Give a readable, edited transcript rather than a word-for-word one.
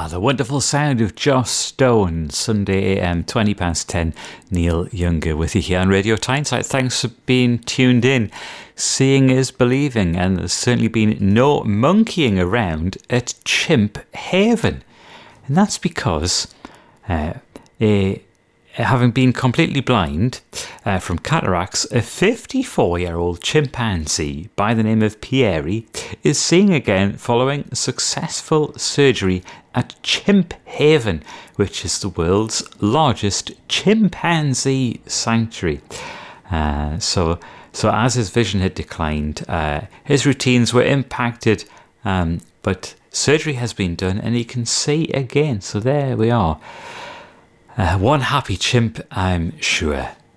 The wonderful sound of Joss Stone, Sunday AM, 20 past 10. Neil Younger with you here on Radio Tyneside. Thanks for being tuned in. Seeing is believing, and there's certainly been no monkeying around at Chimp Haven. And that's because having been completely blind from cataracts, a 54-year-old chimpanzee by the name of Pierre is seeing again following successful surgery at Chimp Haven, which is the world's largest chimpanzee sanctuary. So as his vision had declined, his routines were impacted, but surgery has been done and he can see again. So there we are. One happy chimp, I'm sure.